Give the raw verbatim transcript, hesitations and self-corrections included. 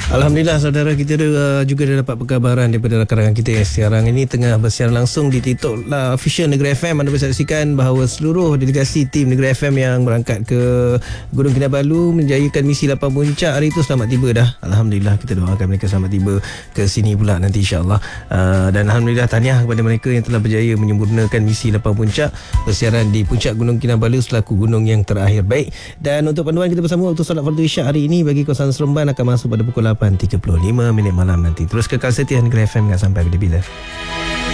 Alhamdulillah saudara, kita uh, juga dah dapat perkabaran daripada rakan-rakan kita yang sekarang ini tengah bersiaran langsung di TikTok lah, official Negeri F M. Anda boleh saksikan bahawa seluruh delegasi tim Negeri F M yang berangkat ke Gunung Kinabalu menjayakan misi lapan puncak hari itu selamat tiba dah. Alhamdulillah, kita doakan mereka selamat tiba ke sini pula nanti insya-Allah. Uh, dan alhamdulillah tahniah kepada mereka yang telah berjaya menyempurnakan misi lapan puncak bersiaran di puncak Gunung Kinabalu selaku gunung yang terakhir. Baik, dan untuk panduan kita bersama waktu solat fardu isyak hari ini bagi kawasan Seremban akan masuk pada pukul lapan tiga puluh lima minit malam nanti. Terus kekal setia Negeri F M sampai bila-bila.